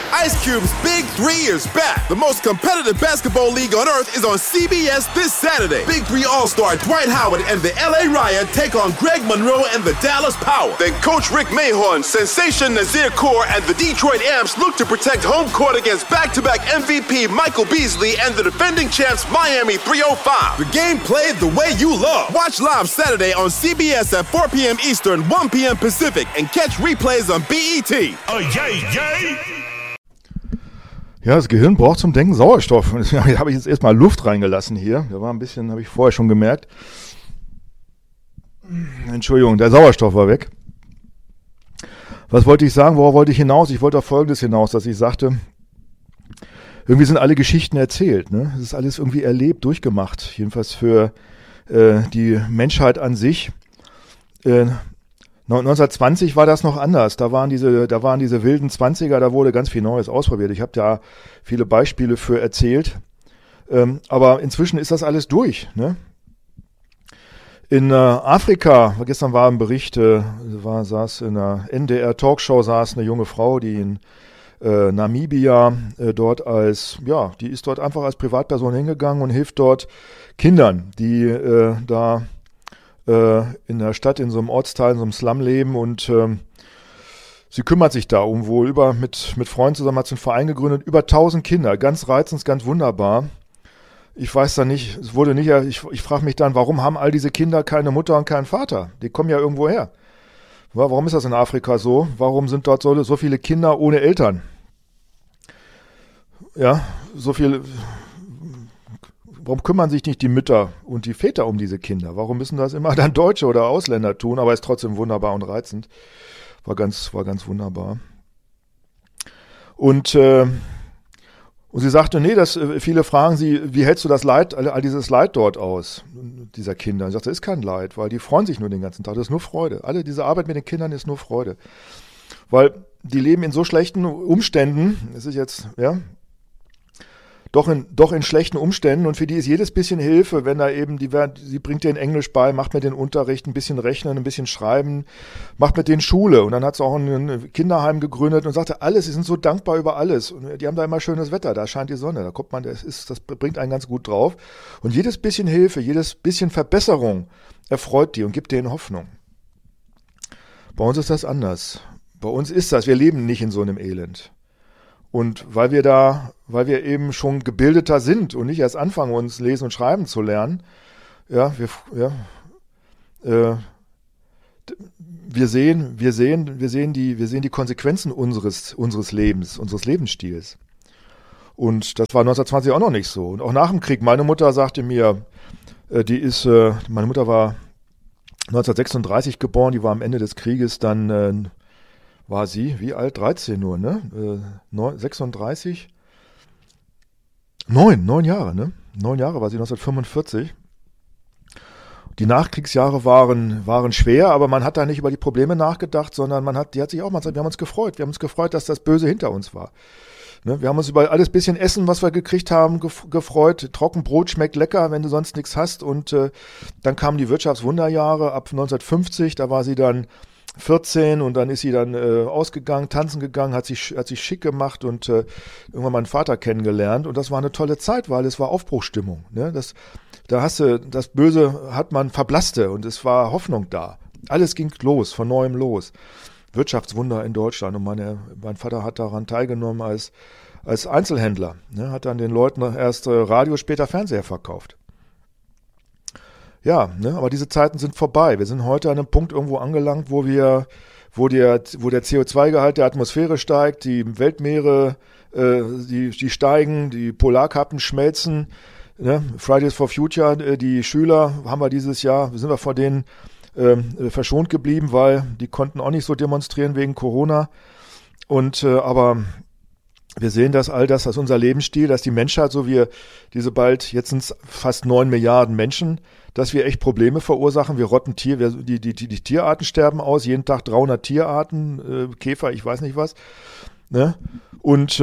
Ice Cube's Big 3 is back. The most competitive basketball league on earth is on CBS this Saturday. Big 3 All-Star Dwight Howard and the LA Riot take on Greg Monroe and the Dallas Power. Then Coach Rick Mahorn, Sensation Nazir Kaur, and the Detroit Amps look to protect home court against back-to-back MVP Michael Beasley and the defending champs Miami 305. The game played the way you love. Watch live Saturday on CBS at 4 p.m. Eastern, 1 p.m. Pacific, and catch replays on BET. Oh, yay, yay! Ja, das Gehirn braucht zum Denken Sauerstoff. Und deswegen habe ich jetzt erstmal Luft reingelassen hier. Da war ein bisschen, habe ich vorher schon gemerkt. Entschuldigung, der Sauerstoff war weg. Was wollte ich sagen? Worauf wollte ich hinaus? Ich wollte auf Folgendes hinaus, dass ich sagte, irgendwie sind alle Geschichten erzählt. Ne? Es ist alles irgendwie erlebt, durchgemacht. Jedenfalls für die Menschheit an sich. 1920 war das noch anders. Da waren diese wilden 20er, da wurde ganz viel Neues ausprobiert. Ich habe da viele Beispiele für erzählt. Aber inzwischen ist das alles durch. Ne? In Afrika, gestern war ein Bericht, saß in einer NDR-Talkshow, saß eine junge Frau, die in Namibia dort die ist dort einfach als Privatperson hingegangen und hilft dort Kindern, die da in der Stadt, in so einem Ortsteil, in so einem Slum leben und sie kümmert sich da mit Freunden zusammen, hat sie einen Verein gegründet, über 1000 Kinder, ganz reizend, ganz wunderbar. Ich weiß da nicht, ich frage mich dann, warum haben all diese Kinder keine Mutter und keinen Vater? Die kommen ja irgendwo her. Warum ist das in Afrika so? Warum sind dort so viele Kinder ohne Eltern? Ja, warum kümmern sich nicht die Mütter und die Väter um diese Kinder? Warum müssen das immer dann Deutsche oder Ausländer tun? Aber ist trotzdem wunderbar und reizend. War ganz wunderbar. Und sie sagte, viele fragen sie, wie hältst du das Leid, all dieses Leid dort aus, dieser Kinder? Ich sagte, das ist kein Leid, weil die freuen sich nur den ganzen Tag. Das ist nur Freude. Diese Arbeit mit den Kindern ist nur Freude. Weil die leben in so schlechten Umständen, es ist jetzt, doch in schlechten Umständen und für die ist jedes bisschen Hilfe, wenn da eben, sie bringt denen Englisch bei, macht mit den Unterricht, ein bisschen Rechnen, ein bisschen Schreiben, macht mit denen Schule und dann hat sie auch ein Kinderheim gegründet und sagte, sie sind so dankbar über alles und die haben da immer schönes Wetter, da scheint die Sonne, da guckt man, das bringt einen ganz gut drauf und jedes bisschen Hilfe, jedes bisschen Verbesserung erfreut die und gibt denen Hoffnung. Bei uns ist das anders. Bei uns ist das, wir leben nicht in so einem Elend. Und weil wir eben schon gebildeter sind und nicht erst anfangen, uns lesen und schreiben zu lernen, wir sehen die Konsequenzen unseres Lebens, unseres Lebensstils. Und das war 1920 auch noch nicht so. Und auch nach dem Krieg, meine Mutter sagte mir, meine Mutter war 1936 geboren, die war am Ende des Krieges dann war sie, wie alt? 13 nur, ne? 36? 9 Jahre, ne? 9 Jahre war sie 1945. Die Nachkriegsjahre waren schwer, aber man hat da nicht über die Probleme nachgedacht, sondern wir haben uns gefreut. Wir haben uns gefreut, dass das Böse hinter uns war. Ne? Wir haben uns über alles bisschen Essen, was wir gekriegt haben, gefreut. Trockenbrot schmeckt lecker, wenn du sonst nichts hast. Und dann kamen die Wirtschaftswunderjahre ab 1950, da war sie dann 14 und dann ist sie dann ausgegangen, tanzen gegangen, hat sich schick gemacht und irgendwann meinen Vater kennengelernt und das war eine tolle Zeit, weil es war Aufbruchsstimmung. Ne? Das Böse man verblasste und es war Hoffnung da. Alles ging los, von neuem los. Wirtschaftswunder in Deutschland und mein Vater hat daran teilgenommen als Einzelhändler. Ne? Hat dann den Leuten erst Radio, später Fernseher verkauft. Ja, ne, aber diese Zeiten sind vorbei. Wir sind heute an einem Punkt irgendwo angelangt, wo der CO2-Gehalt der Atmosphäre steigt, die Weltmeere, die steigen, die Polarkappen schmelzen. Ne? Fridays for Future, die Schüler sind wir vor denen verschont geblieben, weil die konnten auch nicht so demonstrieren wegen Corona. Und aber wir sehen, dass all das, dass unser Lebensstil, dass die Menschheit, jetzt sind es fast 9 Milliarden Menschen, dass wir echt Probleme verursachen. Wir rotten die Tierarten sterben aus, jeden Tag 300 Tierarten, Käfer, ich weiß nicht was. Ne? Und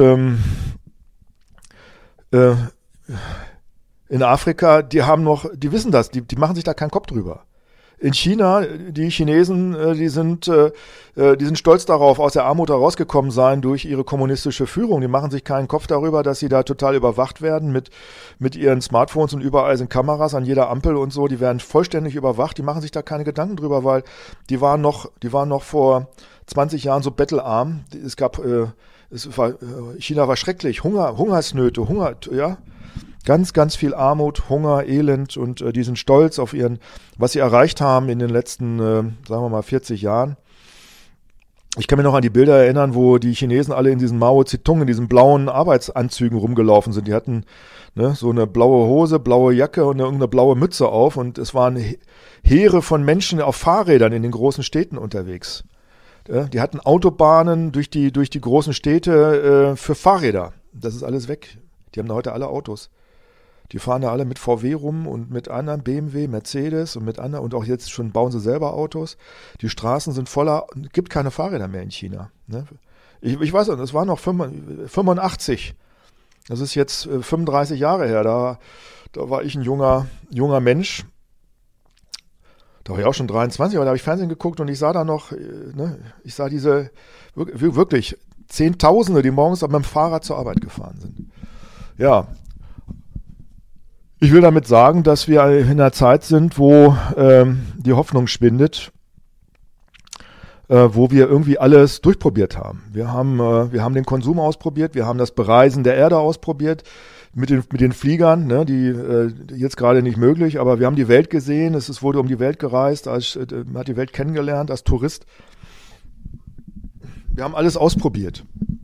in Afrika, die wissen das, die machen sich da keinen Kopf drüber. in China, die Chinesen, die sind stolz darauf, aus der Armut herausgekommen sein durch ihre kommunistische Führung. Die machen sich keinen Kopf darüber, dass sie da total überwacht werden mit ihren Smartphones und überall sind Kameras an jeder Ampel und so. Die werden vollständig überwacht. Die machen sich da keine Gedanken drüber, weil die waren noch vor 20 Jahren so bettelarm. China war schrecklich. Hungersnöte, ja. Ganz, ganz viel Armut, Hunger, Elend und die sind stolz auf was sie erreicht haben in den letzten, sagen wir mal, 40 Jahren. Ich kann mich noch an die Bilder erinnern, wo die Chinesen alle in diesen Mao Zedong, in diesen blauen Arbeitsanzügen rumgelaufen sind. Die hatten so eine blaue Hose, blaue Jacke und irgendeine blaue Mütze auf und es waren Heere von Menschen auf Fahrrädern in den großen Städten unterwegs. Die hatten Autobahnen durch die großen Städte für Fahrräder. Das ist alles weg. Die haben da heute alle Autos. Die fahren da alle mit VW rum und mit anderen BMW, Mercedes und mit anderen und auch jetzt schon bauen sie selber Autos. Die Straßen sind voller, gibt keine Fahrräder mehr in China. Ne? Ich weiß nicht, das war noch 85. Das ist jetzt 35 Jahre her. Da war ich ein junger Mensch. Da war ich auch schon 23, aber da habe ich Fernsehen geguckt und ich sah da noch, ich sah diese wirklich Zehntausende, die morgens mit dem Fahrrad zur Arbeit gefahren sind. Ja, ich will damit sagen, dass wir in einer Zeit sind, wo die Hoffnung schwindet, wo wir irgendwie alles durchprobiert haben. Wir haben den Konsum ausprobiert, wir haben das Bereisen der Erde ausprobiert mit den Fliegern, ne, die jetzt gerade nicht möglich, aber wir haben die Welt gesehen, wurde um die Welt gereist, man hat die Welt kennengelernt als Tourist. Wir haben alles ausprobiert.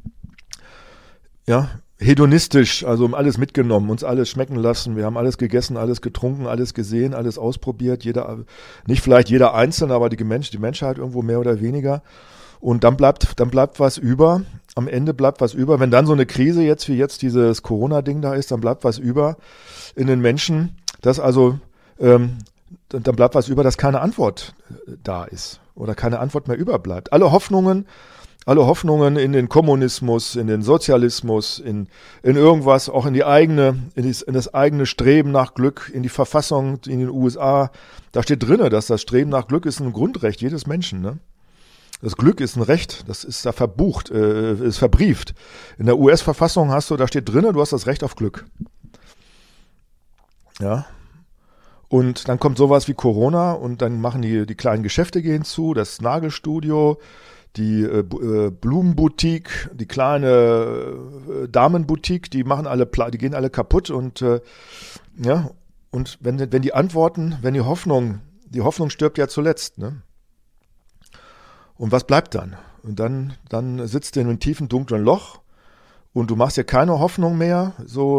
Ja, hedonistisch, also alles mitgenommen, uns alles schmecken lassen. Wir haben alles gegessen, alles getrunken, alles gesehen, alles ausprobiert. Nicht vielleicht jeder Einzelne, aber die Menschheit irgendwo mehr oder weniger. Und dann bleibt was über. Am Ende bleibt was über. Wenn dann so eine Krise jetzt wie jetzt dieses Corona-Ding da ist, dann bleibt was über in den Menschen. Dann bleibt was über, dass keine Antwort da ist oder keine Antwort mehr überbleibt. Alle Hoffnungen in den Kommunismus, in den Sozialismus, in irgendwas, auch in das eigene Streben nach Glück, in die Verfassung in den USA. Da steht drinne, dass das Streben nach Glück ist ein Grundrecht jedes Menschen. Ne? Das Glück ist ein Recht, das ist da verbucht, ist verbrieft. In der US-Verfassung da steht drinne, du hast das Recht auf Glück. Ja. Und dann kommt sowas wie Corona und dann machen die kleinen Geschäfte gehen zu, das Nagelstudio, die Blumenboutique, die kleine Damenboutique, die gehen alle kaputt und und wenn die Hoffnung stirbt ja zuletzt, ne? Und was bleibt dann? Und dann sitzt du in einem tiefen dunklen Loch und du machst dir keine Hoffnung mehr, so